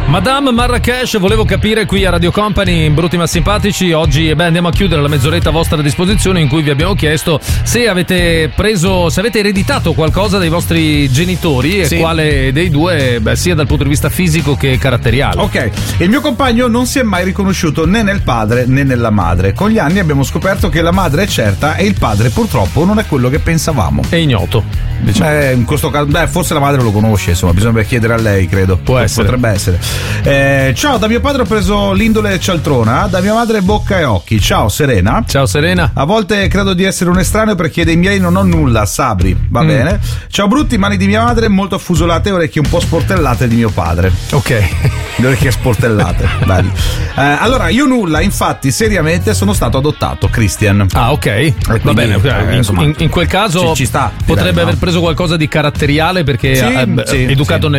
Madame Marrakesh, volevo capire qui a Radio Company, in Brutti ma Simpatici, oggi andiamo a chiudere la mezz'oretta a vostra disposizione in cui vi abbiamo chiesto se avete ereditato qualcosa dai vostri genitori e quale dei due, sia dal punto di vista fisico che caratteriale. Ok, il mio compagno non si è mai riconosciuto né nel padre né nella madre. Con gli anni abbiamo scoperto che la madre è certa e il padre purtroppo non è quello che pensavamo. È ignoto. In questo caso, forse la madre lo conosce, insomma, bisogna chiedere a lei, credo. Potrebbe essere. Ciao, da mio padre ho preso l'indole cialtrona, da mia madre bocca e occhi. Ciao Serena. Ciao Serena. A volte credo di essere un estraneo perché dei miei non ho nulla, Sabri. Va bene. Ciao Brutti, mani di mia madre molto affusolate e orecchie un po' sportellate di mio padre. Ok. Le orecchie sportellate. Bello. Allora, io nulla, infatti, seriamente sono stato adottato, Christian. Ah, ok. Va bene. In quel caso ci sta. potrebbe aver preso qualcosa di caratteriale perché educato